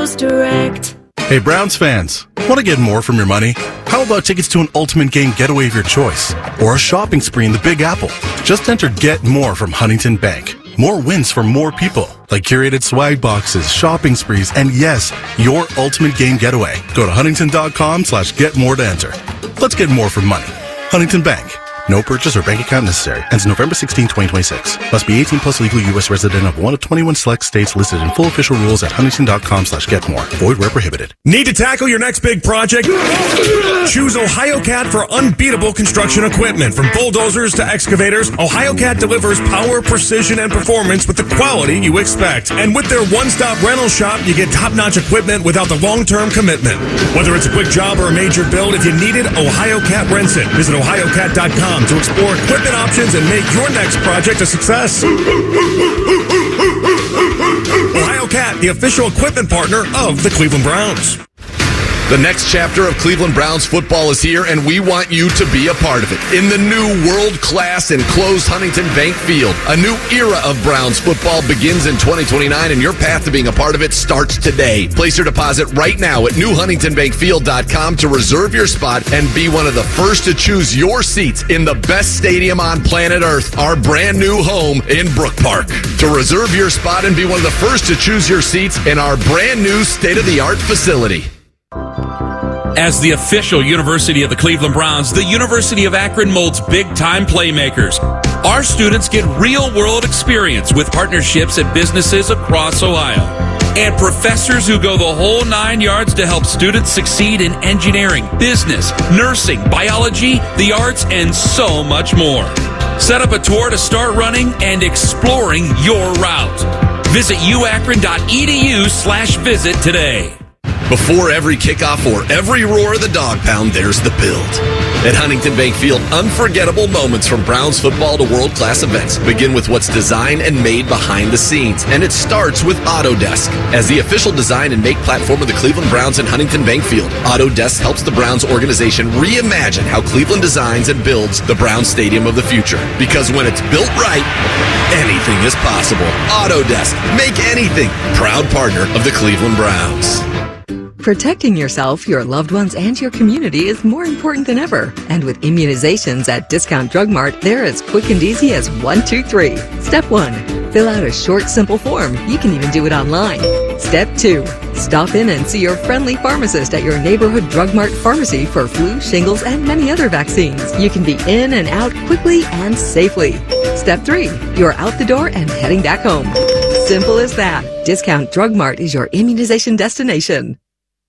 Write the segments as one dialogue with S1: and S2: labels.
S1: Pros Direct.
S2: Hey, Browns fans, want to get more from your money? How about tickets to an ultimate game getaway of your choice? Or a shopping spree in the Big Apple? Just enter Get More from Huntington Bank. More wins for more people, like curated swag boxes, shopping sprees, and yes, your ultimate game getaway. Go to huntington.com/getmore to enter. Let's get more for money. Huntington Bank. No purchase or bank account necessary. Ends November 16, 2026. Must be 18 plus, legal U.S. resident of one of 21 select states listed in full official rules at huntington.com/getmore. Void where prohibited.
S3: Need to tackle your next big project? Choose OhioCat for unbeatable construction equipment. From bulldozers to excavators, OhioCat delivers power, precision, and performance with the quality you expect. And with their one-stop rental shop, you get top-notch equipment without the long-term commitment. Whether it's a quick job or a major build, if you need it, OhioCat rents it. Visit ohiocat.com to explore equipment options and make your next project a success. OhioCat, the official equipment partner of the Cleveland Browns.
S4: The next chapter of Cleveland Browns football is here, and we want you to be a part of it. In the new world-class enclosed Huntington Bank Field, a new era of Browns football begins in 2029, and your path to being a part of it starts today. Place your deposit right now at newhuntingtonbankfield.com to reserve your spot and be one of the first to choose your seats in the best stadium on planet Earth, our brand new home in Brook Park. To reserve your spot and be one of the first to choose your seats in our brand new state-of-the-art facility.
S5: As the official university of the Cleveland Browns, the University of Akron molds big-time playmakers. Our students get real-world experience with partnerships at businesses across Ohio. And professors who go the whole 9 yards to help students succeed in engineering, business, nursing, biology, the arts, and so much more. Set up a tour to start running and exploring your route. Visit uakron.edu/visit today.
S4: Before every kickoff or every roar of the dog pound, there's the build. At Huntington Bank Field, unforgettable moments from Browns football to world-class events begin with what's designed and made behind the scenes. And it starts with Autodesk. As the official design and make platform of the Cleveland Browns and Huntington Bank Field, Autodesk helps the Browns organization reimagine how Cleveland designs and builds the Browns Stadium of the future. Because when it's built right, anything is possible. Autodesk. Make anything. Proud partner of the Cleveland Browns.
S6: Protecting yourself, your loved ones, and your community is more important than ever. And with immunizations at Discount Drug Mart, they're as quick and easy as 1, 2, 3. Step 1. Fill out a short, simple form. You can even do it online. Step 2. Stop in and see your friendly pharmacist at your neighborhood Drug Mart pharmacy for flu, shingles, and many other vaccines. You can be in and out quickly and safely. Step 3. You're out the door and heading back home. Simple as that. Discount Drug Mart is your immunization destination.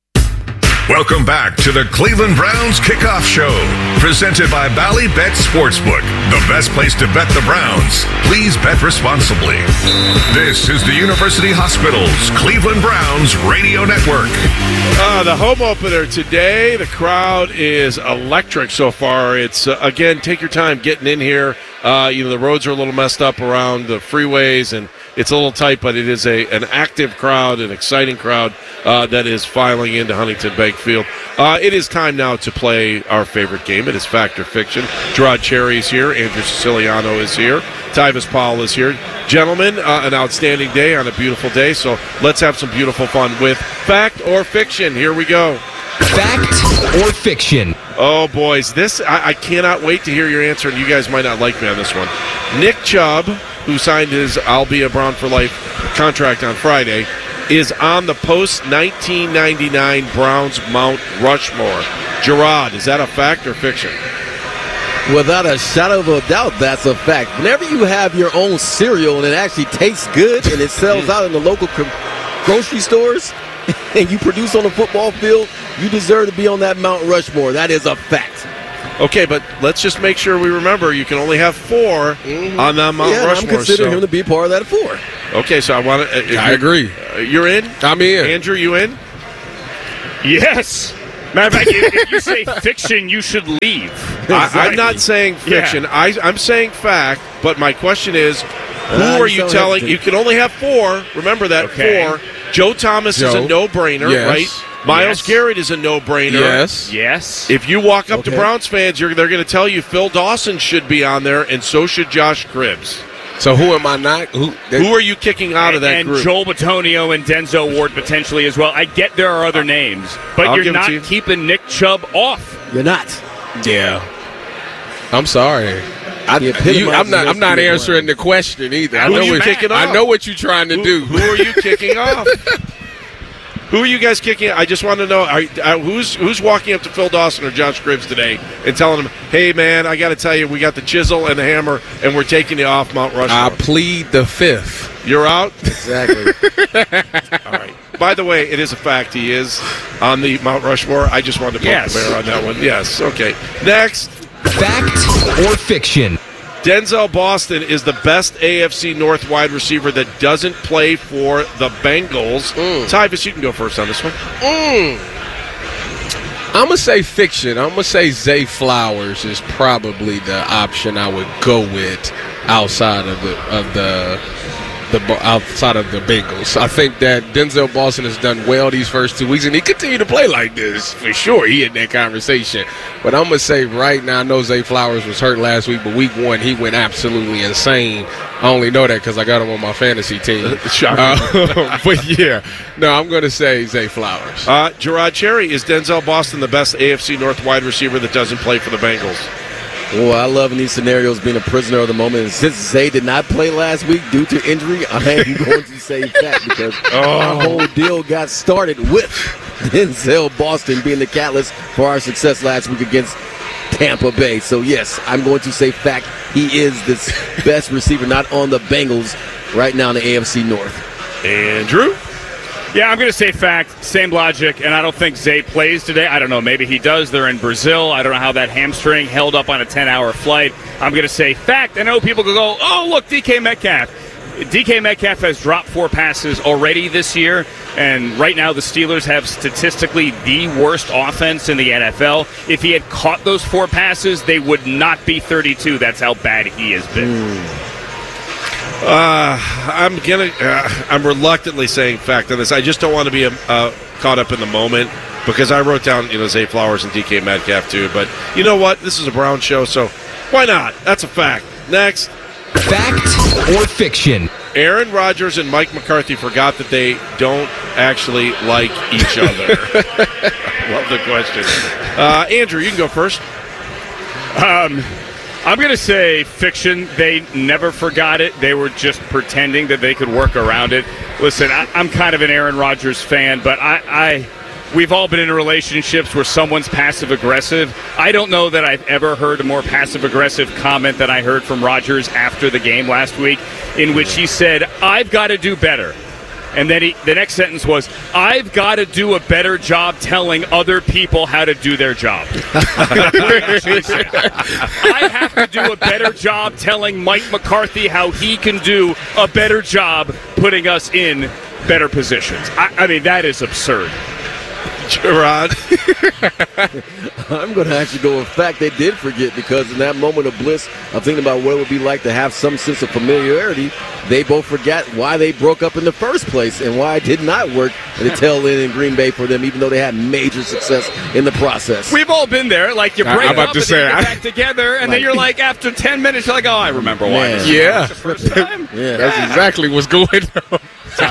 S7: Welcome back to the Cleveland Browns Kickoff Show, presented by Ballybet Sportsbook, the best place to bet the Browns. Please bet responsibly. This is the University Hospital's Cleveland Browns Radio Network.
S8: The home opener today, the crowd is electric so far. It's, again, take your time getting in here. The roads are a little messed up around the freeways, and it's a little tight, but it is an active crowd, an exciting crowd that is filing into Huntington Bank Field. It is time now to play our favorite game. It is Fact or Fiction. Gerard Cherry is here. Andrew Siciliano is here. Tyvis Powell is here. Gentlemen, an outstanding day on a beautiful day, so let's have some beautiful fun with Fact or Fiction. Here we go.
S9: Fact or Fiction?
S8: Oh, boys, I cannot wait to hear your answer, and you guys might not like me on this one. Nick Chubb, who signed his I'll Be a Brown for Life contract on Friday, is on the post-1999 Browns Mount Rushmore. Gerard, is that a fact or fiction?
S10: Without a shadow of a doubt, that's a fact. Whenever you have your own cereal and it actually tastes good and it sells out in the local grocery stores and you produce on the football field, you deserve to be on that Mount Rushmore. That is a fact.
S8: Okay, but let's just make sure we remember you can only have 4 on that Mount Rushmore.
S10: I'm considering him to be part of that 4.
S8: Okay, so I want to...
S11: I agree.
S8: You're in?
S11: I'm in.
S8: Andrew, you in?
S12: Yes. Matter of fact, if you say fiction, you should leave.
S8: Exactly. I'm not saying fiction. Yeah. I'm saying fact, but my question is, who are you telling? You can only have 4. Remember that, 4. Joe Thomas is a no-brainer, right? Miles Garrett is a no-brainer.
S12: Yes.
S8: If you walk up to Browns fans, they're going to tell you Phil Dawson should be on there, and so should Josh Cribbs.
S1: So who am I not?
S8: Who are you kicking out of that
S12: and
S8: group?
S12: Joel Bitonio and Denzel Ward potentially as well. I get there are other names, but you're not keeping Nick Chubb off.
S10: You're not.
S1: Yeah. I'm sorry. I'm not answering the question either. I know what you're trying to do.
S8: Who are you kicking off? Who are you guys kicking? I just want to know who's walking up to Phil Dawson or Josh Cribbs today and telling them, "Hey, man, I got to tell you, we got the chisel and the hammer, and we're taking you off Mount Rushmore."
S1: I plead the fifth.
S8: You're out.
S10: Exactly.
S8: All right. By the way, it is a fact he is on the Mount Rushmore. I just wanted to poke the bear on that one. Yes. Okay. Next.
S9: Fact or fiction?
S8: Denzel Boston is the best AFC North wide receiver that doesn't play for the Bengals. Tyvus, you can go first on this one.
S1: I'm going to say fiction. I'm going to say Zay Flowers is probably the option I would go with outside of the Bengals. I think that Denzel Boston has done well these first 2 weeks, and he continued to play like this for sure. He in that conversation. But I'm going to say right now, I know Zay Flowers was hurt last week, but week 1, he went absolutely insane. I only know that because I got him on my fantasy team. But yeah, no, I'm going to say Zay Flowers.
S8: Gerard Cherry, is Denzel Boston the best AFC North wide receiver that doesn't play for the Bengals?
S10: Well, I love in these scenarios being a prisoner of the moment. And since Zay did not play last week due to injury, I am going to say that because our whole deal got started with Denzel Boston being the catalyst for our success last week against Tampa Bay. So, yes, I'm going to say fact. He is the best receiver not on the Bengals right now in the AFC North.
S8: Andrew?
S12: Yeah, I'm going to say fact, same logic, and I don't think Zay plays today. I don't know, maybe he does. They're in Brazil. I don't know how that hamstring held up on a 10-hour flight. I'm going to say fact. I know people could go, oh, look, DK Metcalf. DK Metcalf has dropped 4 passes already this year, and right now the Steelers have statistically the worst offense in the NFL. If he had caught those 4 passes, they would not be 32. That's how bad he has been.
S8: I'm reluctantly saying fact on this. I just don't want to be caught up in the moment because I wrote down Zay Flowers and DK Metcalf too. But you know what? This is a Brown show, so why not? That's a fact. Next.
S9: Fact or fiction?
S8: Aaron Rodgers and Mike McCarthy forgot that they don't actually like each other. Love the question. Andrew, you can go first.
S12: I'm going to say fiction. They never forgot it. They were just pretending that they could work around it. Listen, I'm kind of an Aaron Rodgers fan, but we've all been in relationships where someone's passive-aggressive. I don't know that I've ever heard a more passive-aggressive comment than I heard from Rodgers after the game last week, in which he said, I've got to do better. And then the next sentence was, I've got to do a better job telling other people how to do their job. I have to do a better job telling Mike McCarthy how he can do a better job putting us in better positions. I mean, that is absurd.
S8: Gerard.
S10: I'm going to actually go with fact. They did forget because in that moment of bliss of thinking about what it would be like to have some sense of familiarity, they both forgot why they broke up in the first place and why it did not work at the tail end in Green Bay for them, even though they had major success in the process.
S12: We've all been there. Like, you break up and then you get back together, and then you're like, after 10 minutes, you're like, oh, I remember why.
S1: Yeah.
S12: The first time.
S10: Yeah.
S1: That's exactly what's going on.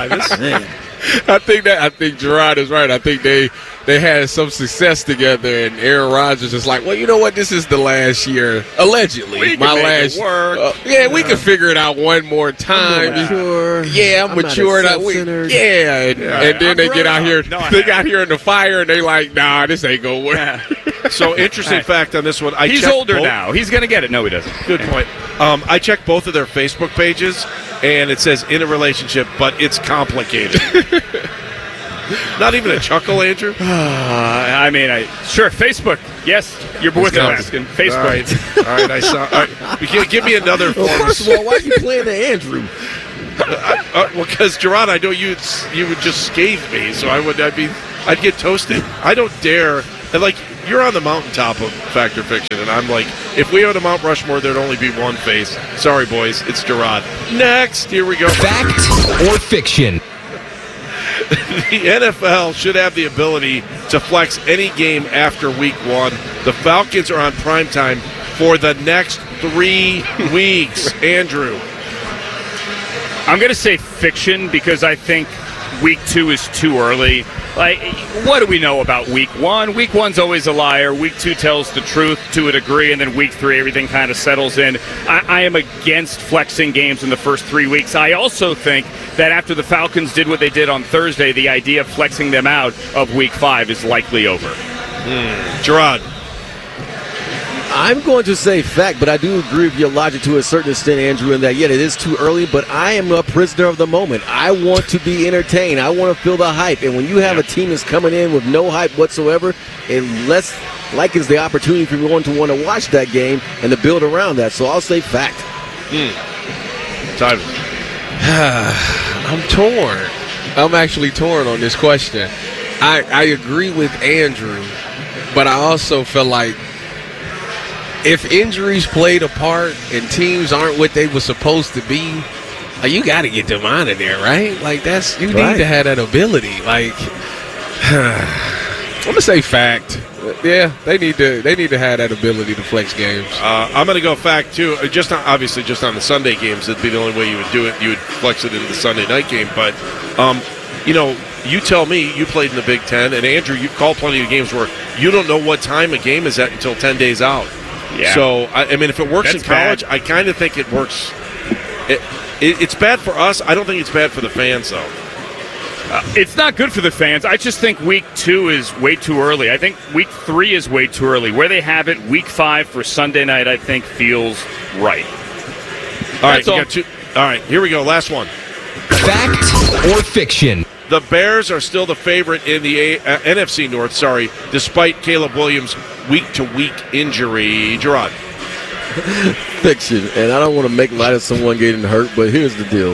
S1: I think Gerard is right. I think they had some success together, and Aaron Rodgers is like, well, you know what? This is the last year, allegedly.
S12: We can make it work.
S1: We can figure it out one more time.
S10: I'm mature.
S1: Yeah, I'm mature. And then they get out here. They got here in the fire, and they like, nah, this ain't gonna work.
S12: Yeah.
S8: So interesting fact on this one.
S12: He's older now. He's gonna get it. No, he doesn't.
S8: Good point. I checked both of their Facebook pages, and it says in a relationship, but it's complicated. Not even a chuckle, Andrew?
S12: I mean, sure, Facebook. Yes, you're with him asking. Facebook.
S8: All right, I saw. All right. Give me another form.
S10: Well, first of all, why are you playing the Andrew?
S8: Well, because Gerard, I know you would just scathe me, so I'd get toasted. I don't dare. And like, you're on the mountaintop of Fact or Fiction, and I'm like, if we had a Mount Rushmore, there'd only be one face. Sorry, boys, it's Gerard. Next, here we go.
S9: Fact or fiction?
S8: The NFL should have the ability to flex any game after week 1. The Falcons are on primetime for the next 3 weeks. Andrew.
S12: I'm going to say fiction because I think week 2 is too early. Like, what do we know about week 1? Week 1's always a liar. Week 2 tells the truth to a degree, and then week 3 everything kind of settles in. I am against flexing games in the first 3 weeks. I also think that after the Falcons did what they did on Thursday, the idea of flexing them out of week 5 is likely over.
S8: Gerard.
S10: I'm going to say fact, but I do agree with your logic to a certain extent, Andrew, in that, it is too early, but I am a prisoner of the moment. I want to be entertained. I want to feel the hype. And when you have a team that's coming in with no hype whatsoever, it less like it's the opportunity for everyone to want to watch that game and to build around that. So I'll say fact.
S8: Time.
S1: I'm torn. I'm actually torn on this question. I agree with Andrew, but I also feel like if injuries played a part and teams aren't what they were supposed to be, you got to get them out of there, right? Like you need to have that ability. Like, I'm gonna say fact. Yeah, they need to have that ability to flex games.
S8: I'm gonna go fact too. Just on the Sunday games, that'd be the only way you would do it. You would flex it into the Sunday night game, but you tell me, you played in the Big Ten, and Andrew, you've called plenty of games where you don't know what time a game is at until 10 days out.
S12: Yeah.
S8: So, I mean, if it works in college,
S12: bad.
S8: I kind of think it works. It's bad for us. I don't think it's bad for the fans, though.
S12: It's not good for the fans. I just think week 2 is way too early. I think week 3 is way too early. Where they have it, week 5 for Sunday night, I think feels right.
S8: All right, got two. All right, here we go. Last one.
S9: Fact or fiction?
S8: The Bears are still the favorite in the NFC North, despite Caleb Williams' week-to-week injury. Gerard.
S10: Fiction. And I don't want to make light of someone getting hurt, but here's the deal.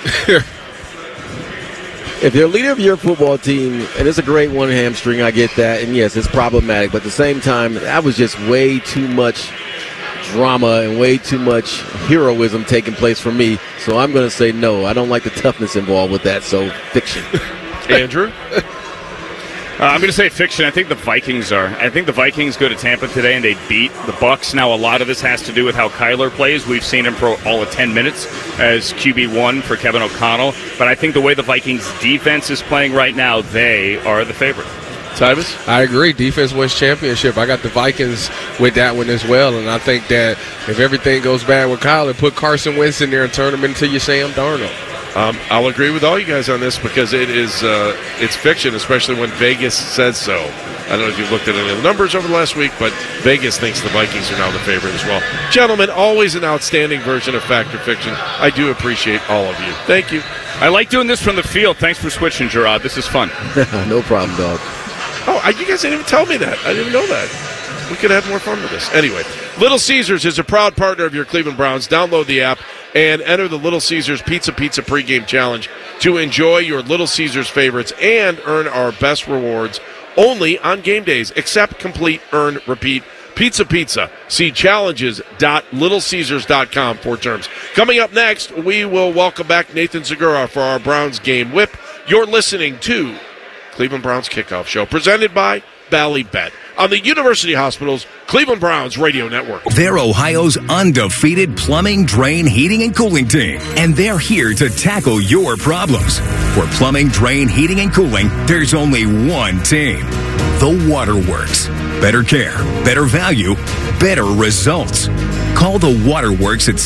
S10: If you're a leader of your football team, and it's a great one hamstring, I get that, and yes, it's problematic, but at the same time, that was just way too much drama and way too much heroism taking place for me. So I'm going to say no. I don't like the toughness involved with that, so fiction.
S8: Andrew?
S12: I'm going to say fiction. I think the Vikings are. I think the Vikings go to Tampa today and they beat the Bucs. Now, a lot of this has to do with how Kyler plays. We've seen him for all of 10 minutes as QB1 for Kevin O'Connell. But I think the way the Vikings defense is playing right now, they are the favorite.
S8: Tyvis?
S1: I agree. Defense wins championship. I got the Vikings with that one as well. And I think that if everything goes bad with Kyler, put Carson Wentz in there and turn him into your Sam Darnold.
S8: I'll agree with all you guys on this because it's fiction, especially when Vegas says so. I don't know if you've looked at any of the numbers over the last week, but Vegas thinks the Vikings are now the favorite as well. Gentlemen, always an outstanding version of Fact or Fiction. I do appreciate all of you. Thank you.
S12: I like doing this from the field. Thanks for switching, Gerard. This is fun.
S10: No problem, dog.
S8: Oh, you guys didn't even tell me that. I didn't even know that. We could have more fun with this. Anyway, Little Caesars is a proud partner of your Cleveland Browns. Download the app and enter the Little Caesars Pizza pregame challenge to enjoy your Little Caesars favorites and earn our best rewards only on game days. Accept, complete, earn, repeat. Pizza. See challenges.littlecaesars.com for terms. Coming up next, we will welcome back Nathan Segura for our Browns game whip. You're listening to Cleveland Browns Kickoff Show, presented by Bally Bet on the University Hospital's Cleveland Browns Radio Network.
S11: They're Ohio's undefeated plumbing, drain, heating, and cooling team, and they're here to tackle your problems. For plumbing, drain, heating, and cooling, there's only one team. The Waterworks. Better care, better value, better results. Call the Waterworks at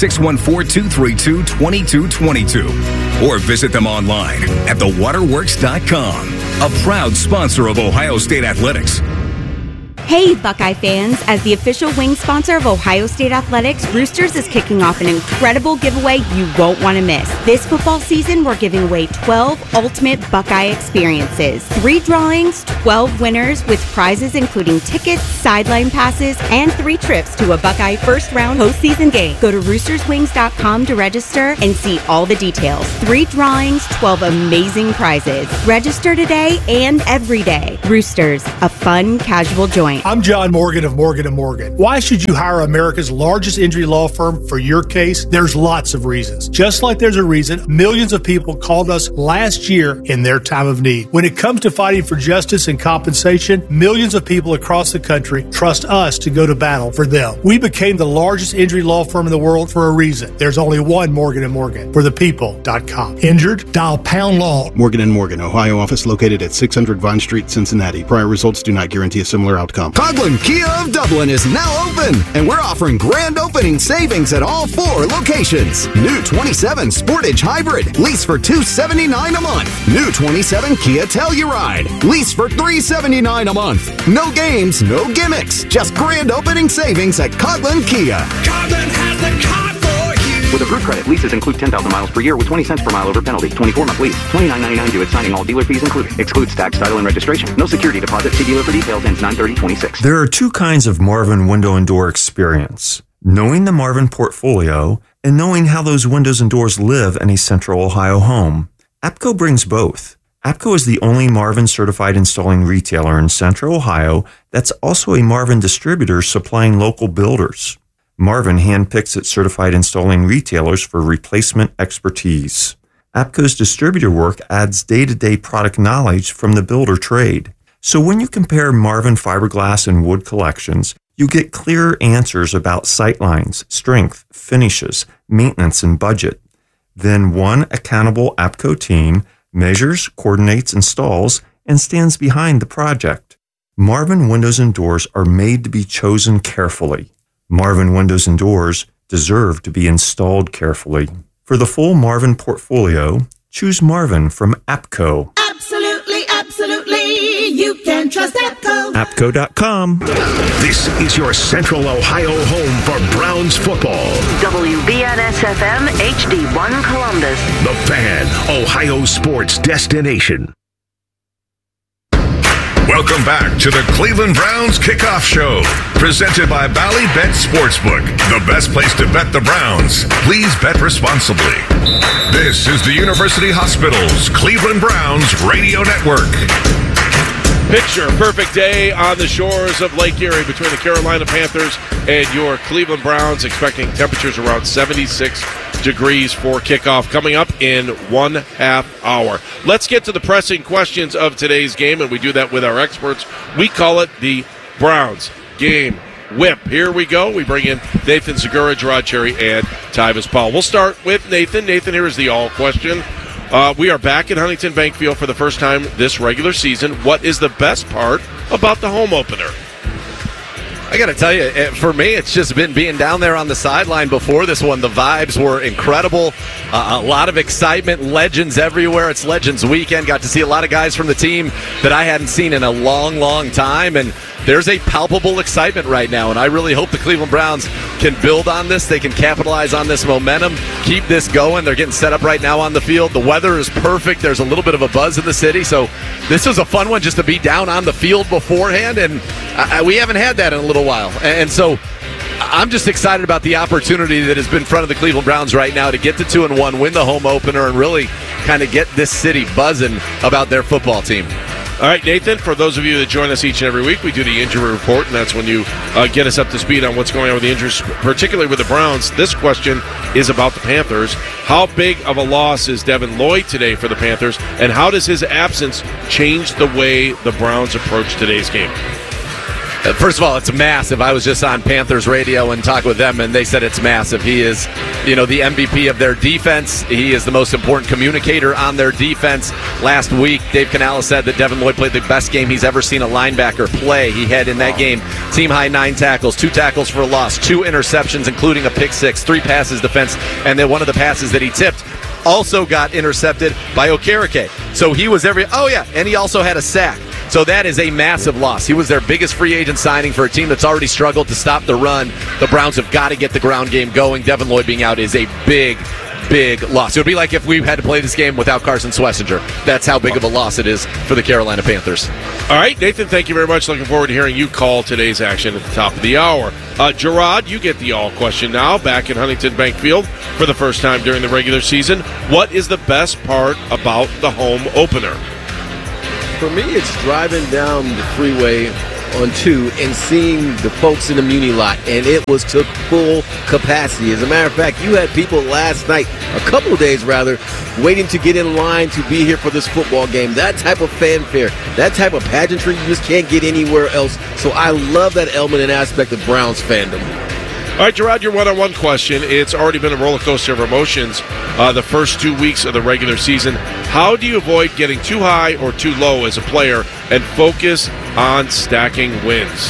S11: 614-232-2222 or visit them online at thewaterworks.com. A proud sponsor of Ohio State Athletics.
S13: Hey, Buckeye fans. As the official wing sponsor of Ohio State Athletics, Roosters is kicking off an incredible giveaway you won't want to miss. This football season, we're giving away 12 ultimate Buckeye experiences. 3 drawings, 12 winners with prizes including tickets, sideline passes, and 3 trips to a Buckeye first-round postseason game. Go to roosterswings.com to register and see all the details. 3 drawings, 12 amazing prizes. Register today and every day. Roosters, a fun, casual joint. point.
S14: I'm John Morgan of Morgan & Morgan. Why should you hire America's largest injury law firm for your case? There's lots of reasons. Just like there's a reason millions of people called us last year in their time of need. When it comes to fighting for justice and compensation, millions of people across the country trust us to go to battle for them. We became the largest injury law firm in the world for a reason. There's only one Morgan & Morgan. For the people.com. Injured? Dial pound law.
S15: Morgan & Morgan, Ohio office located at 600 Vine Street, Cincinnati. Prior results do not guarantee a similar outcome.
S16: Coghlan Kia of Dublin is now open, and we're offering grand opening savings at all 4 locations. New 27 Sportage Hybrid, lease for $279 a month. New 27 Kia Telluride, lease for $379 a month. No games, no gimmicks, just grand opening savings at Coghlan Kia.
S17: Coghlan has the car for you.
S18: With approved credit, leases include 10,000 miles per year with 20 cents per mile over penalty. 24-month lease. $29.99 due at signing, all dealer fees included. Excludes tax, title, and registration. No security deposit. See dealer for details. Ends 9/30/26.
S19: There are 2 kinds of Marvin window and door experience. Knowing the Marvin portfolio and knowing how those windows and doors live in a central Ohio home. APCO brings both. APCO is the only Marvin certified installing retailer in central Ohio that's also a Marvin distributor supplying local builders. Marvin handpicks its certified installing retailers for replacement expertise. APCO's distributor work adds day-to-day product knowledge from the builder trade. So when you compare Marvin fiberglass and wood collections, you get clearer answers about sightlines, strength, finishes, maintenance, and budget. Then one accountable APCO team measures, coordinates, installs, and stands behind the project. Marvin windows and doors are made to be chosen carefully. Marvin windows and doors deserve to be installed carefully. For the full Marvin portfolio, choose Marvin from APCO.
S17: Absolutely, absolutely. You can trust APCO.
S19: APCO.com.
S7: This is your Central Ohio home for Browns football.
S20: WBNS-FM HD1 Columbus.
S7: The Fan, Ohio sports destination. Welcome back to the Cleveland Browns Kickoff Show, presented by Bally Bet Sportsbook, the best place to bet the Browns. Please bet responsibly. This is the University Hospital's Cleveland Browns Radio Network.
S8: Picture a perfect day on the shores of Lake Erie between the Carolina Panthers and your Cleveland Browns, expecting temperatures around 76 degrees for kickoff coming up in 1/2 hour. Let's get to the pressing questions of today's game, and we do that with our experts. We call it the Browns Game Whip. Here we go. We bring in Nathan Segura, Gerard Cherry, and Tyvis Powell. We'll start with Nathan. Nathan, here is the all question. We are back at Huntington Bank Field for the first time this regular season. What is the best part about the home opener?
S4: I got to tell you, for me, it's just been being down there on the sideline before this one. The vibes were incredible. A lot of excitement, legends everywhere. It's Legends Weekend. Got to see a lot of guys from the team that I hadn't seen in a long, long time. And there's a palpable excitement right now. And I really hope the Cleveland Browns can build on this. They can capitalize on this momentum, keep this going. They're getting set up right now on the field. The weather is perfect. There's a little bit of a buzz in the city. So this was a fun one just to be down on the field beforehand. And we haven't had that in a little while. And so I'm just excited about the opportunity that has been in front of the Cleveland Browns right now to get to 2-1, win the home opener, and really kind of get this city buzzing about their football team.
S8: All right, Nathan, for those of you that join us each and every week, we do the injury report, and that's when you get us up to speed on what's going on with the injuries, particularly with the Browns. This question is about the Panthers. How big of a loss is Devin Lloyd today for the Panthers, and how does his absence change the way the Browns approach today's game?
S4: First of all, it's massive. I was just on Panthers radio and talked with them, and they said it's massive. He is, the MVP of their defense. He is the most important communicator on their defense. Last week, Dave Canales said that Devin Lloyd played the best game he's ever seen a linebacker play. He had in that game team-high 9 tackles, 2 tackles for a loss, 2 interceptions, including a pick 6, 3 passes defense, and then one of the passes that he tipped also got intercepted by Okereke. So he was and he also had a sack. So that is a massive loss. He was their biggest free agent signing for a team that's already struggled to stop the run. The Browns have got to get the ground game going. Devin Lloyd being out is a big loss. It would be like if we had to play this game without Carson Schlesinger. That's how big of a loss it is for the Carolina Panthers.
S8: All right, Nathan, thank you very much. Looking forward to hearing you call today's action at the top of the hour. Gerard, you get the all question now, back in Huntington Bank Field for the first time during the regular season. What is the best part about the home opener?
S10: For me, it's driving down the freeway on 2 and seeing the folks in the Muni lot, and it was to full capacity. As a matter of fact, you had people last night, a couple of days rather, waiting to get in line to be here for this football game. That type of fanfare, that type of pageantry, you just can't get anywhere else. So I love that element and aspect of Browns fandom.
S8: All right, Gerard, your one-on-one question. It's already been a roller coaster of emotions the first 2 weeks of the regular season. How do you avoid getting too high or too low as a player and focus on stacking wins?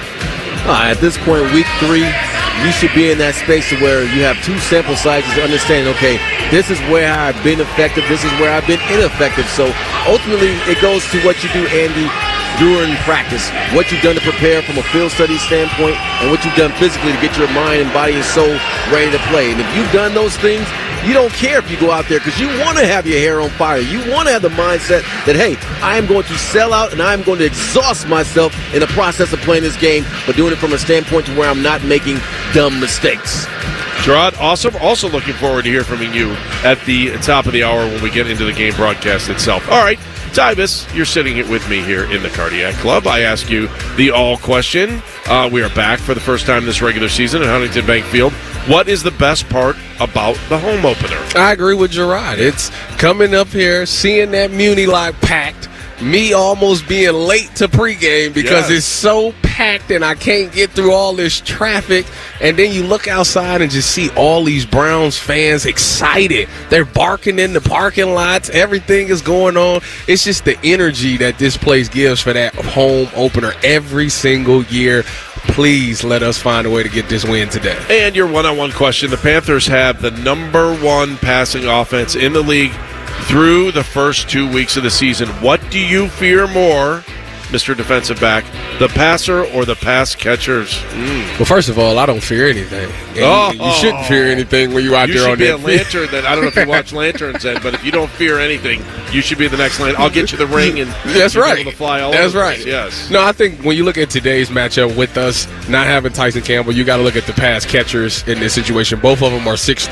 S10: At this point, week 3, you should be in that space to where you have 2 sample sizes, understanding, okay, this is where I've been effective, this is where I've been ineffective. So ultimately, it goes to what you do, Andy, during practice, what you've done to prepare from a field study standpoint, and what you've done physically to get your mind and body and soul ready to play. And if you've done those things, you don't care if you go out there because you want to have your hair on fire. You want to have the mindset that, hey, I am going to sell out and I am going to exhaust myself in the process of playing this game, but doing it from a standpoint to where I'm not making dumb mistakes.
S8: Gerard, awesome. Also looking forward to hear from you at the top of the hour when we get into the game broadcast itself. All right, Tyvis, you're sitting with me here in the Cardiac Club. I ask you the all question. We are back for the first time this regular season at Huntington Bank Field. What is the best part about the home opener?
S1: I agree with Gerard. It's coming up here, seeing that Muni lot packed, me almost being late to pregame because it's so packed and I can't get through all this traffic. And then you look outside and just see all these Browns fans excited. They're barking in the parking lots. Everything is going on. It's just the energy that this place gives for that home opener every single year. Please let us find a way to get this win today.
S8: And your one-on-one question, the Panthers have the number 1 passing offense in the league through the first 2 weeks of the season. What do you fear more, Mr. Defensive Back, the passer or the pass catchers?
S1: Well, first of all, I don't fear anything. You shouldn't fear anything when you're out there on that.
S8: You should be a lantern. That I don't know if you watch Lanterns, Ed, but if you don't fear anything, you should be the next lantern. I'll get you the ring and
S1: that's right.
S8: Be able to fly all
S1: that's
S8: over
S1: right.
S8: Place. Yes.
S1: No, I think when you look at today's matchup with us not having Tyson Campbell, you got to look at the pass catchers in this situation. Both of them are 6'3",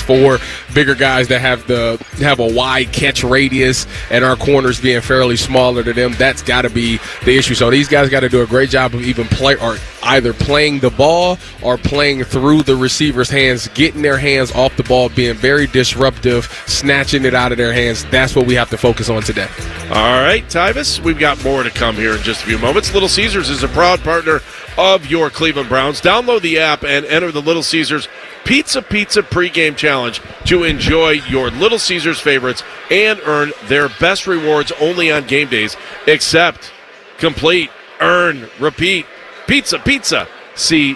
S1: 6'4", bigger guys that have a wide catch radius, and our corners being fairly smaller to them. That's got to be the issue. So these guys got to do a great job of either playing the ball or playing through the receiver's hands, getting their hands off the ball, being very disruptive, snatching it out of their hands. That's what we have to focus on today.
S8: All right, Tyvis, we've got more to come here in just a few moments. Little Caesars is a proud partner of your Cleveland Browns. Download the app and enter the Little Caesars Pizza pregame challenge to enjoy your Little Caesars favorites and earn their best rewards only on game days, except complete, earn, repeat, pizza. See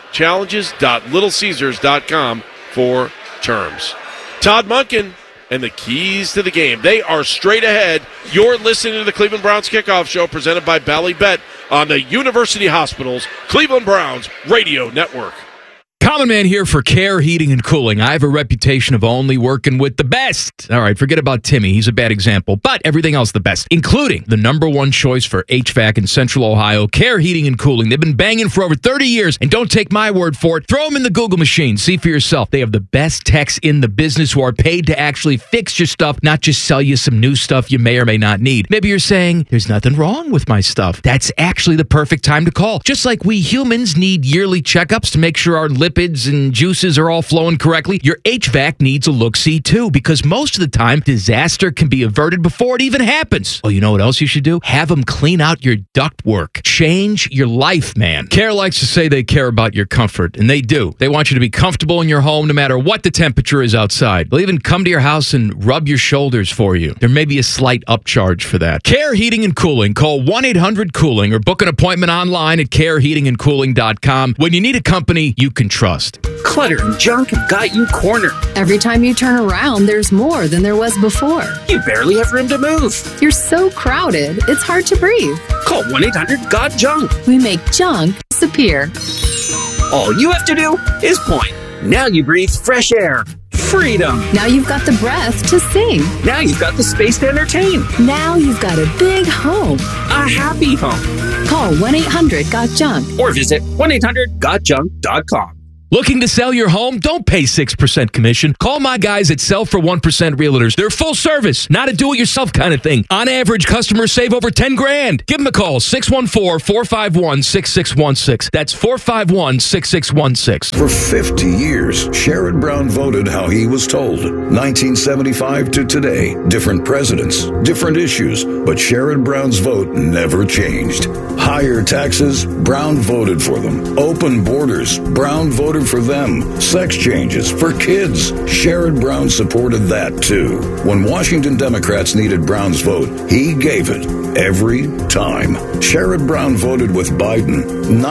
S8: challenges.littlecaesars.com for terms. Todd Monken and the keys to the game. They are straight ahead. You're listening to the Cleveland Browns Kickoff Show presented by Bally Bet on the University Hospitals Cleveland Browns Radio Network.
S21: Common Man here for Care Heating and Cooling. I have a reputation of only working with the best. All right, forget about Timmy. He's a bad example, but everything else the best, including the number 1 choice for HVAC in Central Ohio, Care Heating and Cooling. They've been banging for over 30 years, and don't take my word for it. Throw them in the Google machine. See for yourself. They have the best techs in the business who are paid to actually fix your stuff, not just sell you some new stuff you may or may not need. Maybe you're saying, there's nothing wrong with my stuff. That's actually the perfect time to call. Just like we humans need yearly checkups to make sure our lipids and juices are all flowing correctly, your HVAC needs a look-see too, because most of the time, disaster can be averted before it even happens. Well, you know what else you should do? Have them clean out your ductwork. Change your life, man. Care likes to say they care about your comfort, and they do. They want you to be comfortable in your home no matter what the temperature is outside. They'll even come to your house and rub your shoulders for you. There may be a slight upcharge for that. Care Heating and Cooling. Call 1-800-COOLING or book an appointment online at careheatingandcooling.com when you need a company you can trust.
S22: Clutter and junk have got you cornered.
S23: Every time you turn around, there's more than there was before.
S22: You barely have room to move.
S23: You're so crowded, it's hard to breathe.
S22: Call 1-800-GOT-JUNK.
S23: We make junk disappear.
S22: All you have to do is point. Now you breathe fresh air. Freedom.
S23: Now you've got the breath to sing.
S22: Now you've got the space to entertain.
S23: Now you've got a big home.
S22: A happy home.
S23: Call 1-800-GOT-JUNK.
S22: Or visit 1-800-GOTJUNK.com.
S21: Looking to sell your home? Don't pay 6% commission. Call my guys at Sell for 1% Realtors. They're full service, not a do-it-yourself kind of thing. On average, customers save over $10,000. Give them a call, 614-451-6616. That's 451-6616.
S2: For 50 years, Sherrod Brown voted how he was told. 1975 to today, different presidents, different issues, but Sherrod Brown's vote never changed. Higher taxes, Brown voted for them. Open borders, Brown voted for them. Sex changes for kids, Sherrod Brown supported that too. When Washington Democrats needed Brown's vote, he gave it every time. Sherrod Brown voted with Biden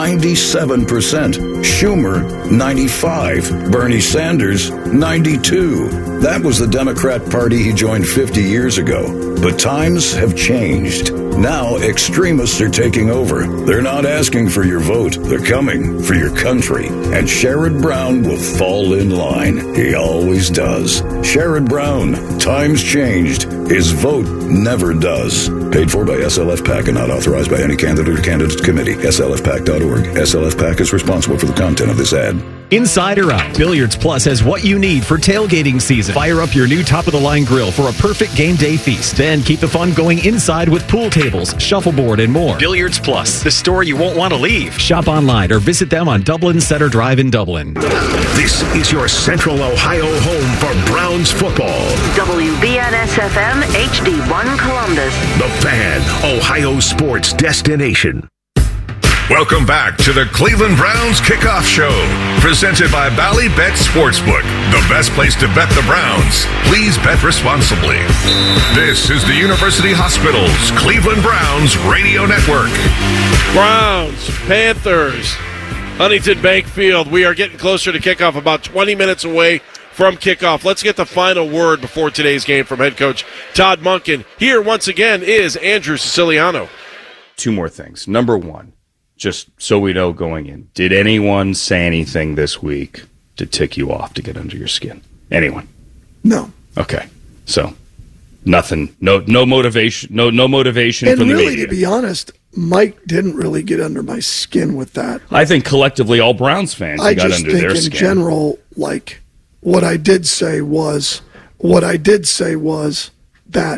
S2: 97%, Schumer 95%, Bernie Sanders 92%. That was the Democrat Party he joined 50 years ago. But times have changed. Now extremists are taking over. They're not asking for your vote. They're coming for your country. And Sherrod Brown will fall in line. He always does. Sherrod Brown. Times changed. His vote never does. Paid for by SLF PAC and not authorized by any candidate or candidates committee. SLFPAC.org. SLF PAC is responsible for the content of this ad.
S3: Inside or out, Billiards Plus has what you need for tailgating season. Fire up your new top-of-the-line grill for a perfect game day feast. Then keep the fun going inside with pool tables, shuffleboard, and more. Billiards Plus, the store you won't want to leave. Shop online or visit them on Dublin Center Drive in Dublin.
S7: This is your Central Ohio home for Browns football.
S20: WBNS-FM HD1 Columbus.
S7: The Fan, Ohio sports destination. Welcome back to the Cleveland Browns Kickoff Show, presented by Bally Bet Sportsbook, the best place to bet the Browns. Please bet responsibly. This is the University Hospital's Cleveland Browns Radio Network.
S8: Browns, Panthers, Huntington Bank Field. We are getting closer to kickoff, about 20 minutes away from kickoff. Let's get the final word before today's game from head coach Todd Monken. Here, once again, is Andrew Siciliano.
S5: Two more things. Number one, just so we know going in, did anyone say anything this week to tick you off, to get under your skin? Anyone?
S24: No.
S5: Okay. So, nothing. No motivation. No motivation
S24: and
S5: from the
S24: really,
S5: media.
S24: to be honest, Mike didn't really get under my skin with that.
S5: I think collectively all Browns fans got under their skin.
S24: I just think in general, like, what I did say was that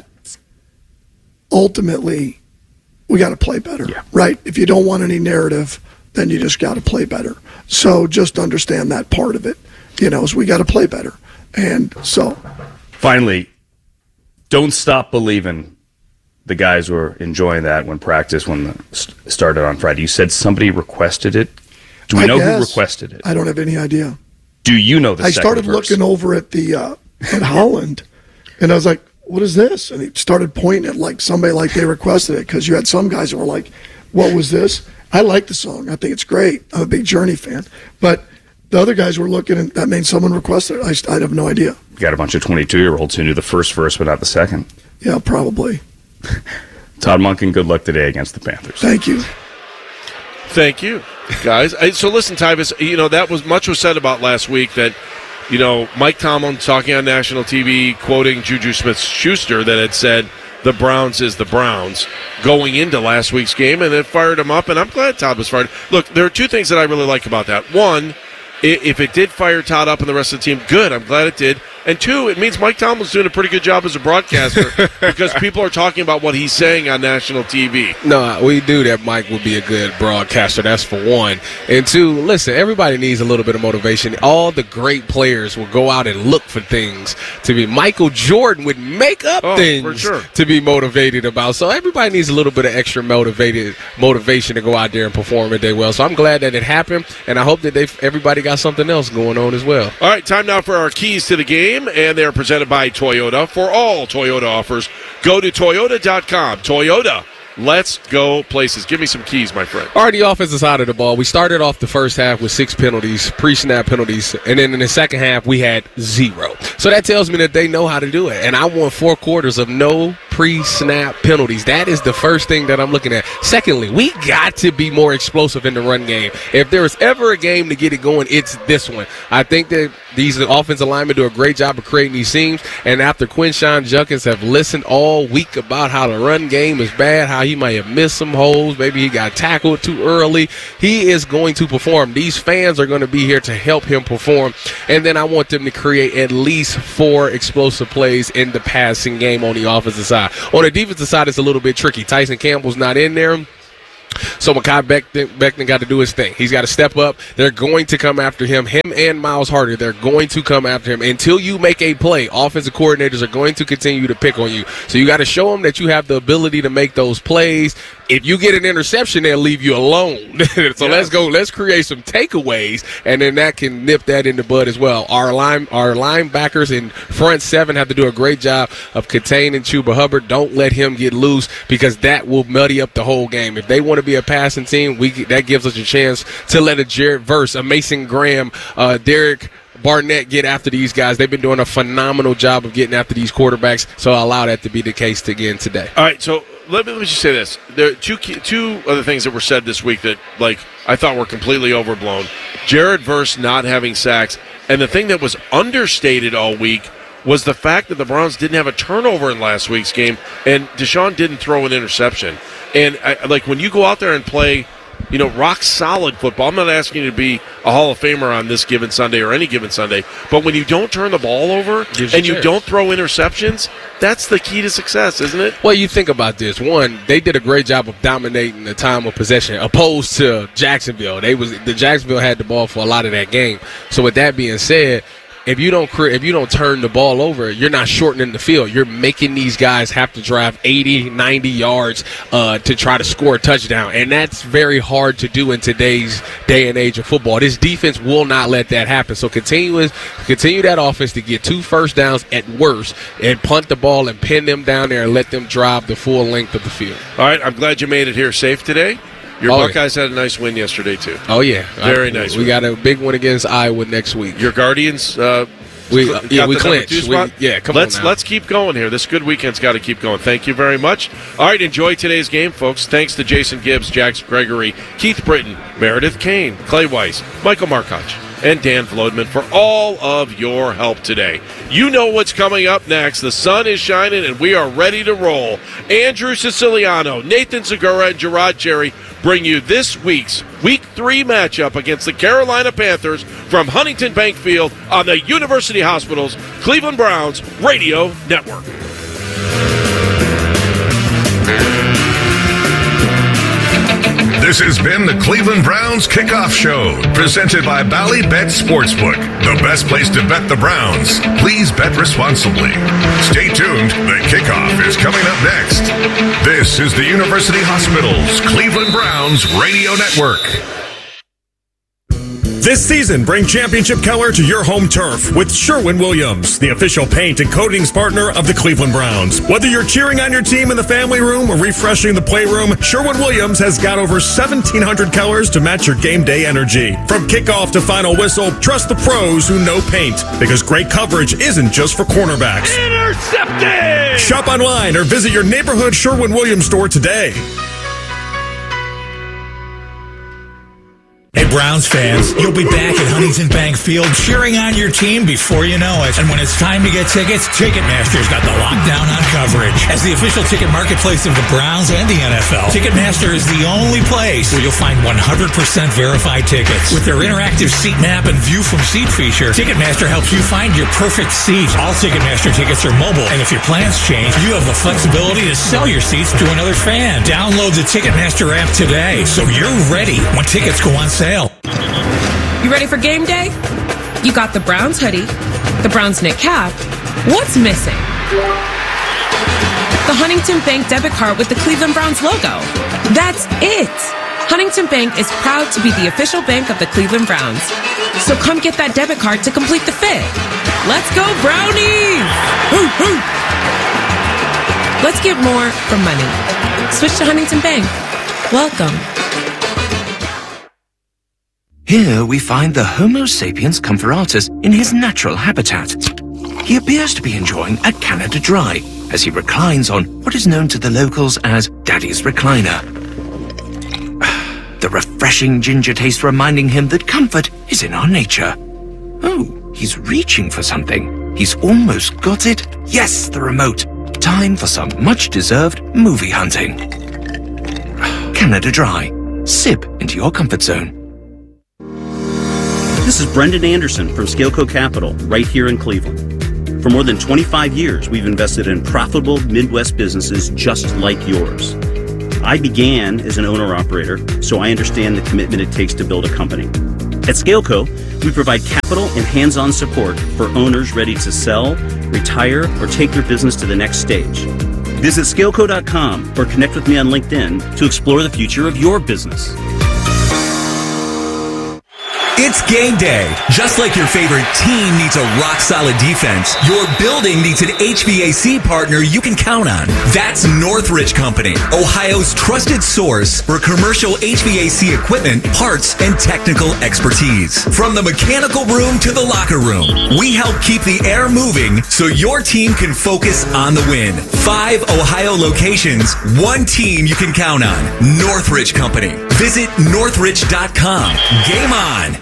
S24: ultimately we got to play better, right? If you don't want any narrative, then you just got to play better. So just understand that part of it, is we got to play better. And so.
S5: Finally, don't stop believing the guys were enjoying that when started on Friday. You said somebody requested it. Do we know who requested it?
S24: I don't have any idea.
S5: Do you know the
S24: I
S5: second
S24: started
S5: verse?
S24: looking over at at Holland, and I was like, what is this? And he started pointing at like somebody like they requested it, because you had some guys that were like, what was this? I like the song. I think it's great. I'm a big Journey fan. But the other guys were looking, and that means someone requested it. I have no idea.
S5: You got a bunch of 22-year-olds who knew the first verse but not the second.
S24: Yeah, probably.
S5: Todd Monken, good luck today against the Panthers.
S24: Thank you.
S8: Thank you, guys. So listen, Tyvis, that was much was said about last week that, Mike Tomlin talking on national TV, quoting Juju Smith-Schuster, that had said the Browns is the Browns going into last week's game, and it fired him up, and I'm glad Todd was fired. Look, there are two things that I really like about that. One, if it did fire Todd up and the rest of the team, good. I'm glad it did. And two, it means Mike Tomlin's doing a pretty good job as a broadcaster because people are talking about what he's saying on national TV.
S1: No, we do that Mike would be a good broadcaster. That's for one. And two, listen, everybody needs a little bit of motivation. All the great players will go out and look for things to be. Michael Jordan would make up things to be motivated about. So everybody needs a little bit of extra motivation to go out there and perform and do well. So I'm glad that it happened, and I hope that everybody got something else going on as well.
S8: All right, time now for our keys to the game. And they're presented by Toyota. For all Toyota offers, go to Toyota.com. Toyota, let's go places. Give me some keys, my friend.
S1: All right, the offensive side of the ball. We started off the first half with 6 penalties, pre-snap penalties, and then in the second half we had 0. So that tells me that they know how to do it. And I want 4 quarters of no pre-snap penalties. That is the first thing that I'm looking at. Secondly, we got to be more explosive in the run game. If there was ever a game to get it going, it's this one. I think that these offensive linemen do a great job of creating these seams, and after Quinshon Judkins have listened all week about how the run game is bad, how he might have missed some holes, maybe he got tackled too early, he is going to perform. These fans are going to be here to help him perform, and then I want them to create at least 4 explosive plays in the passing game on the offensive side. On the defensive side, it's a little bit tricky. Tyson Campbell's not in there. So Mekhi Becton got to do his thing. He's got to step up. They're going to come after him and Miles Harder. They're going to come after him. Until you make a play, offensive coordinators are going to continue to pick on you. So you got to show them that you have the ability to make those plays. If you get an interception, they'll leave you alone. So let's go. Let's create some takeaways, and then that can nip that in the bud as well. Our linebackers in front 7 have to do a great job of containing Chuba Hubbard. Don't let him get loose, because that will muddy up the whole game. If they want to be a passing team, that gives us a chance to let a Jared Verse, a Mason Graham, Derek Barnett get after these guys. They've been doing a phenomenal job of getting after these quarterbacks, so I'll allow that to be the case again today.
S8: All right, so let me just say this. There are two other things that were said this week that, I thought were completely overblown. Jared Verse not having sacks, and the thing that was understated all week was the fact that the Browns didn't have a turnover in last week's game, and Deshaun didn't throw an interception. And when you go out there and play, rock solid football, I'm not asking you to be a Hall of Famer on this given Sunday or any given Sunday, but when you don't turn the ball over and you don't throw interceptions, that's the key to success, isn't it?
S1: Well, you think about this. One, they did a great job of dominating the time of possession, opposed to Jacksonville. Jacksonville had the ball for a lot of that game. So with that being said, if you don't turn the ball over, you're not shortening the field. You're making these guys have to drive 80, 90 yards to try to score a touchdown, and that's very hard to do in today's day and age of football. This defense will not let that happen. So continue that offense to get 2 first downs at worst, and punt the ball and pin them down there and let them drive the full length of the field.
S8: All right, I'm glad you made it here safe today. Your Buckeyes had a nice win yesterday, too.
S1: Oh, yeah.
S8: Very nice.
S1: We got a big one against Iowa next week.
S8: Your Guardians,
S1: we clinched. Come on now.
S8: Let's keep going here. This good weekend's got to keep going. Thank you very much. All right, enjoy today's game, folks. Thanks to Jason Gibbs, Jax Gregory, Keith Britton, Meredith Kane, Clay Weiss, Michael Markoch, and Dan Flodman for all of your help today. You know what's coming up next. The sun is shining, and we are ready to roll. Andrew Siciliano, Nathan Segura, and Gerard Cherry bring you this week's Week 3 matchup against the Carolina Panthers from Huntington Bank Field on the University Hospital's Cleveland Browns Radio Network.
S7: This has been the Cleveland Browns Kickoff Show, presented by Bally Bet Sportsbook, the best place to bet the Browns. Please bet responsibly. Stay tuned. The kickoff is coming up next. This is the University Hospital's Cleveland Browns Radio Network.
S6: This season, bring championship color to your home turf with Sherwin-Williams, the official paint and coatings partner of the Cleveland Browns. Whether you're cheering on your team in the family room or refreshing the playroom, Sherwin-Williams has got over 1,700 colors to match your game day energy. From kickoff to final whistle, trust the pros who know paint, because great coverage isn't just for cornerbacks.
S8: Intercepted!
S6: Shop online or visit your neighborhood Sherwin-Williams store today.
S9: Hey, Browns fans, you'll be back at Huntington Bank Field cheering on your team before you know it. And when it's time to get tickets, Ticketmaster's got the lockdown on coverage. As the official ticket marketplace of the Browns and the NFL, Ticketmaster is the only place where you'll find 100% verified tickets. With their interactive seat map and view from seat feature, Ticketmaster helps you find your perfect seat. All Ticketmaster tickets are mobile, and if your plans change, you have the flexibility to sell your seats to another fan. Download the Ticketmaster app today so you're ready when tickets go on sale.
S11: You ready for game day? You got the Browns hoodie, the Browns knit cap. What's missing? The Huntington Bank debit card with the Cleveland Browns logo. That's it. Huntington Bank is proud to be the official bank of the Cleveland Browns. So come get that debit card to complete the fit. Let's go, Brownies! Woo, woo. Let's get more for money. Switch to Huntington Bank. Welcome.
S12: Here we find the Homo sapiens comparatus in his natural habitat. He appears to be enjoying a Canada Dry, as he reclines on what is known to the locals as Daddy's Recliner. The refreshing ginger taste reminding him that comfort is in our nature. Oh, he's reaching for something. He's almost got it. Yes, the remote. Time for some much-deserved movie hunting. Canada Dry. Sip into your comfort zone.
S13: This is Brendan Anderson from Scaleco Capital, right here in Cleveland. For more than 25 years, we've invested in profitable Midwest businesses just like yours. I began as an owner-operator, so I understand the commitment it takes to build a company. At Scaleco, we provide capital and hands-on support for owners ready to sell, retire, or take their business to the next stage. Visit Scaleco.com or connect with me on LinkedIn to explore the future of your business.
S14: It's game day. Just like your favorite team needs a rock-solid defense, your building needs an HVAC partner you can count on. That's Northridge Company, Ohio's trusted source for commercial HVAC equipment, parts, and technical expertise. From the mechanical room to the locker room, we help keep the air moving so your team can focus on the win. 5 Ohio locations, one team you can count on. Northridge Company. Visit northridge.com. Game on.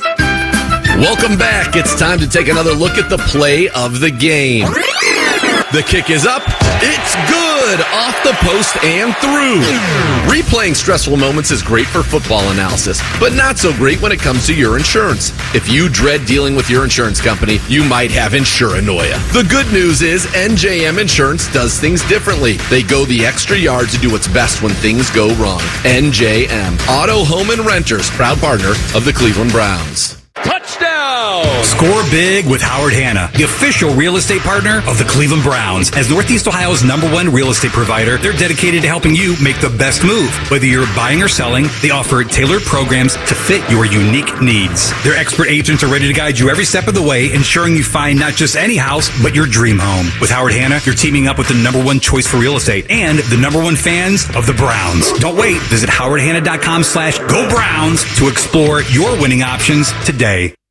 S4: Welcome back. It's time to take another look at the play of the game. The kick is up. It's good. Off the post and through. Replaying stressful moments is great for football analysis, but not so great when it comes to your insurance. If you dread dealing with your insurance company, you might have insuranoia. The good news is NJM Insurance does things differently. They go the extra yard to do what's best when things go wrong. NJM, Auto, Home, and Renters, proud partner of the Cleveland Browns.
S15: Touchdown! Score big with Howard Hanna, the official real estate partner of the Cleveland Browns. As Northeast Ohio's #1 real estate provider, they're dedicated to helping you make the best move. Whether you're buying or selling, they offer tailored programs to fit your unique needs. Their expert agents are ready to guide you every step of the way, ensuring you find not just any house, but your dream home. With Howard Hanna, you're teaming up with the #1 choice for real estate and the #1 fans of the Browns. Don't wait. Visit howardhanna.com/GoBrowns to explore your winning options today.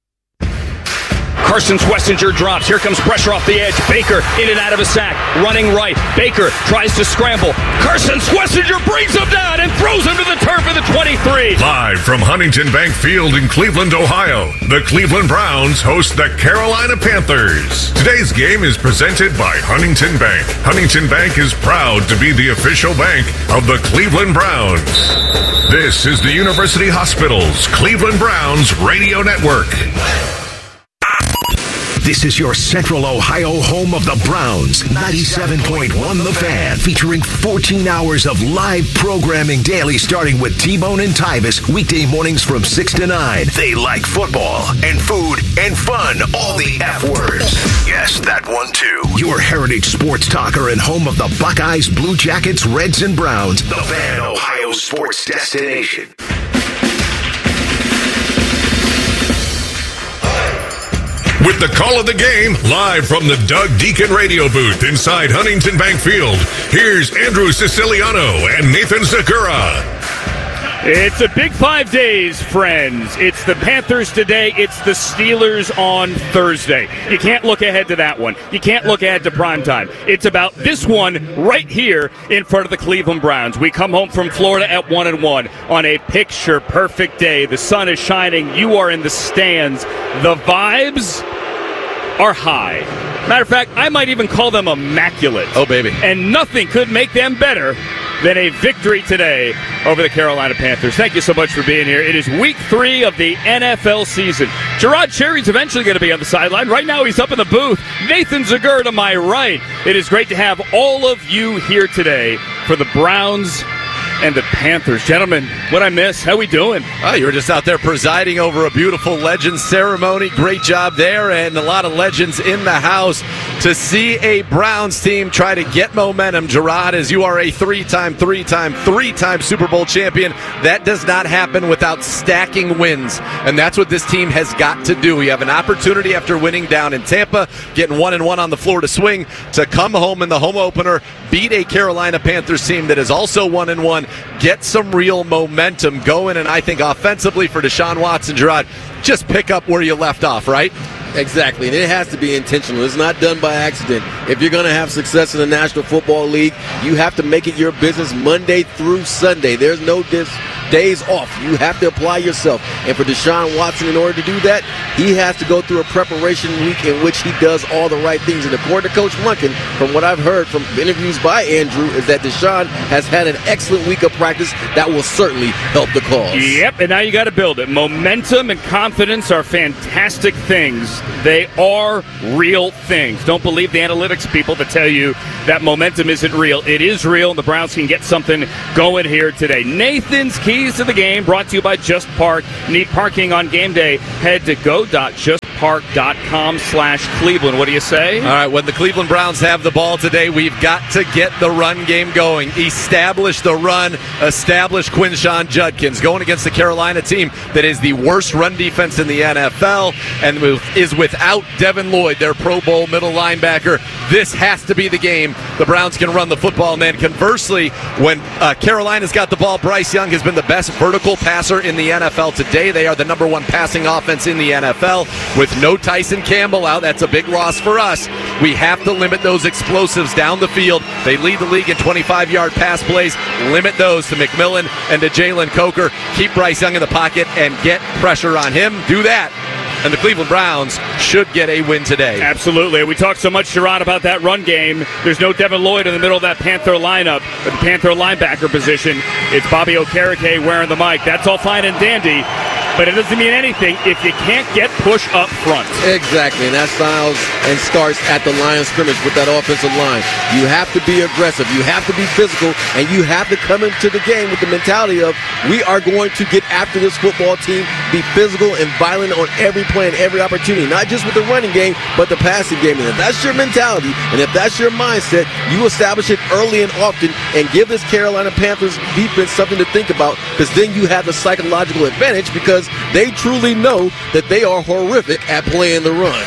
S16: Carson Schlesinger drops. Here comes pressure off the edge. Baker in and out of a sack. Running right. Baker tries to scramble. Carson Schlesinger brings him down and throws him to the turf at the 23.
S7: Live from Huntington Bank Field in Cleveland, Ohio, the Cleveland Browns host the Carolina Panthers. Today's game is presented by Huntington Bank. Huntington Bank is proud to be the official bank of the Cleveland Browns. This is the University Hospital's Cleveland Browns Radio Network.
S25: This is your Central Ohio home of the Browns, 97.1 The Fan, featuring 14 hours of live programming daily, starting with T-Bone and Tyvis, weekday mornings from 6 to 9. They like football and food and fun, all the F words. Yes, that one too. Your heritage sports talker and home of the Buckeyes, Blue Jackets, Reds, and Browns. The Fan, Ohio's sports destination.
S7: With the call of the game, live from the Doug Deacon radio booth inside Huntington Bank Field, here's Andrew Siciliano and Nathan Zakura.
S16: It's a big 5 days, friends. It's the Panthers today. It's the Steelers on Thursday. You can't look ahead to that one. You can't look ahead to primetime. It's about this one right here in front of the Cleveland Browns. We come home from Florida at 1-1 on a picture-perfect day. The sun is shining. You are in the stands. The vibes are high. Matter of fact, I might even call them immaculate.
S4: Oh, baby.
S16: And nothing could make them better than a victory today over the Carolina Panthers. Thank you so much for being here. It is week 3 of the NFL season. Gerard Cherry's eventually going to be on the sideline. Right now he's up in the booth. Nathan Zagur to my right. It is great to have all of you here today for the Browns and the Panthers. Gentlemen, what'd I miss? How we doing?
S4: Oh, you were just out there presiding over a beautiful Legends ceremony. Great job there, and a lot of legends in the house. To see a Browns team try to get momentum, Gerard, as you are a three-time Super Bowl champion, that does not happen without stacking wins, and that's what this team has got to do. You have an opportunity after winning down in Tampa, getting 1-1 on the Florida swing, to come home in the home opener, beat a Carolina Panthers team that is also 1-1, get some real momentum going, and I think offensively for Deshaun Watson, Gerard, just pick up where you left off, right?
S10: Exactly, and it has to be intentional. It's not done by accident. If you're going to have success in the National Football League, you have to make it your business Monday through Sunday. There's no days off. You have to apply yourself. And for Deshaun Watson, in order to do that, he has to go through a preparation week in which he does all the right things. And according to Coach Monken, from what I've heard from interviews by Andrew, is that Deshaun has had an excellent week of practice that will certainly help the cause.
S16: Yep, and now you got to build it. Momentum and confidence are fantastic things. They are real things. Don't believe the analytics people that tell you that momentum isn't real. It is real, and the Browns can get something going here today. Nathan's Keys to the Game brought to you by Just Park. Need parking on game day? Head to go.justpark.com/Cleveland. What do you say?
S4: All right, when the Cleveland Browns have the ball today, we've got to get the run game going. Establish the run. Establish Quinshon Judkins going against the Carolina team that is the worst run defense in the NFL and is without Devin Lloyd, their Pro Bowl middle linebacker. This has to be the game. The Browns can run the football, and then conversely, when Carolina's got the ball, Bryce Young has been the best vertical passer in the NFL today. They are the number one passing offense in the NFL. With no Tyson Campbell out, that's a big loss for us. We have to limit those explosives down the field. They lead the league in 25-yard pass plays. Limit those to McMillan and to Jalen Coker. Keep Bryce Young in the pocket and get pressure on him. Do that, and the Cleveland Browns should get a win today.
S16: Absolutely. We talked so much, Sherrod, about that run game. There's no Devin Lloyd in the middle of that Panther lineup, the Panther linebacker position. It's Bobby Okereke wearing the mic. That's all fine and dandy, but it doesn't mean anything if you can't get push up front.
S10: Exactly, and that styles and starts at the line of scrimmage with that offensive line. You have to be aggressive, you have to be physical, and you have to come into the game with the mentality of, we are going to get after this football team, be physical and violent on every play and every opportunity, not just with the running game, but the passing game. And if that's your mentality, and if that's your mindset, you establish it early and often and give this Carolina Panthers defense something to think about, because then you have the psychological advantage, because they truly know that they are horrific at playing the run.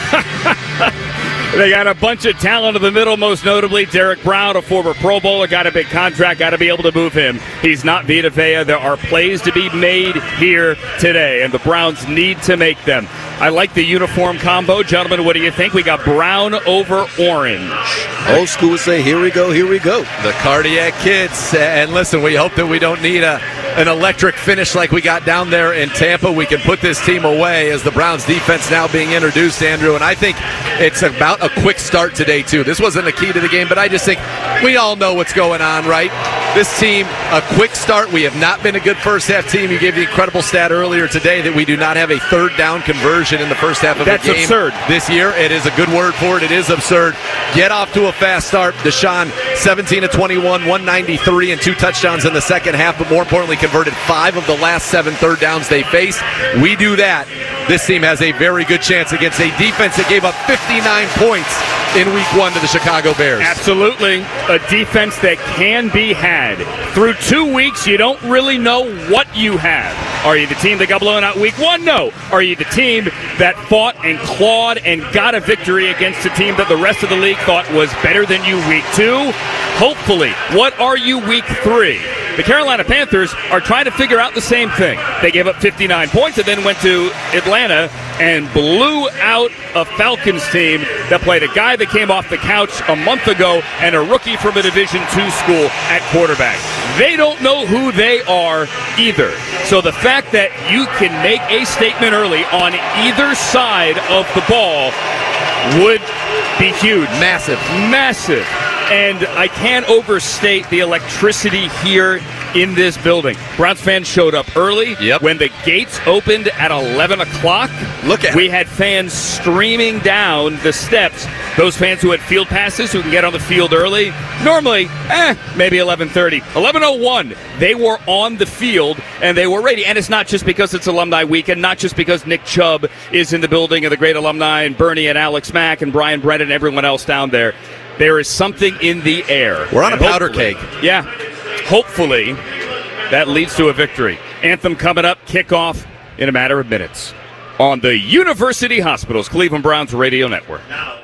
S16: They got a bunch of talent in the middle, most notably Derek Brown, a former Pro Bowler, got a big contract, got to be able to move him. He's not Vita Vea. There are plays to be made here today, and the Browns need to make them. I like the uniform combo. Gentlemen, what do you think? We got brown over orange.
S10: Old school would say, here we go, here we go.
S4: The Cardiac Kids. And listen, we hope that we don't need an electric finish like we got down there in Tampa. We can put this team away as the Browns defense now being introduced, Andrew. And I think it's about a quick start today, too. This wasn't the key to the game, but I just think we all know what's going on, right? This team, a quick start. We have not been a good first-half team. You gave the incredible stat earlier today that we do not have a third-down conversion in the first half of the game.
S16: That's absurd.
S4: This year, it is a good word for it. It is absurd. Get off to a fast start. Deshaun, 17 of 21, 193, and 2 touchdowns in the second half, but more importantly, converted 5 of the last 7 third downs they faced. We do that. This team has a very good chance against a defense that gave up 59 points in week 1 to the Chicago Bears.
S16: Absolutely. A defense that can be had. Through 2 weeks, you don't really know what you have. Are you the team that got blown out week 1? No. Are you the team that fought and clawed and got a victory against a team that the rest of the league thought was better than you week 2? Hopefully. What are you week 3? The Carolina Panthers are trying to figure out the same thing. They gave up 59 points and then went to Atlanta and blew out a Falcons team that played a guy that came off the couch a month ago and a rookie from a Division II school at quarterback. They don't know who they are either. So the fact that you can make a statement early on either side of the ball would be huge.
S4: Massive.
S16: Massive. And I can't overstate the electricity here in this building. Browns fans showed up early.
S4: Yep.
S16: When the gates opened at 11 o'clock, we had fans streaming down the steps. Those fans who had field passes, who can get on the field early, normally, maybe 11:30. 11:01, they were on the field, and they were ready. And it's not just because it's alumni weekend, not just because Nick Chubb is in the building and the great alumni, and Bernie and Alex Mack and Brian Brennan and everyone else down there. There is something in the air.
S4: We're on a powder keg.
S16: Yeah. Hopefully, that leads to a victory. Anthem coming up, kickoff in a matter of minutes on the University Hospitals Cleveland Browns Radio Network.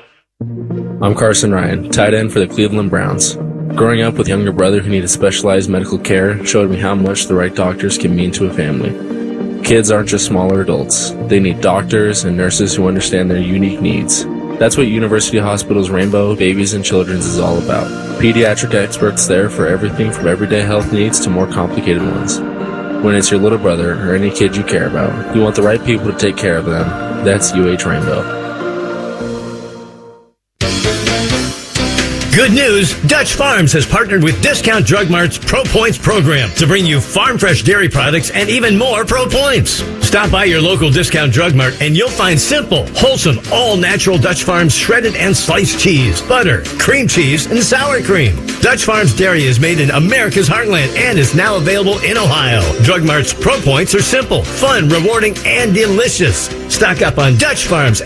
S17: I'm Carson Ryan, tight end for the Cleveland Browns. Growing up with a younger brother who needed specialized medical care showed me how much the right doctors can mean to a family. Kids aren't just smaller adults. They need doctors and nurses who understand their unique needs. That's what University Hospital's Rainbow Babies and Children's is all about. Pediatric experts there for everything from everyday health needs to more complicated ones. When it's your little brother or any kid you care about, you want the right people to take care of them. That's UH Rainbow.
S18: Good news, Dutch Farms has partnered with Discount Drug Mart's Pro Points program to bring you farm fresh dairy products and even more Pro Points. Stop by your local Discount Drug Mart and you'll find simple, wholesome, all-natural Dutch Farms shredded and sliced cheese, butter, cream cheese, and sour cream. Dutch Farms Dairy is made in America's heartland and is now available in Ohio. Drug Mart's Pro Points are simple, fun, rewarding, and delicious. Stock up on Dutch Farms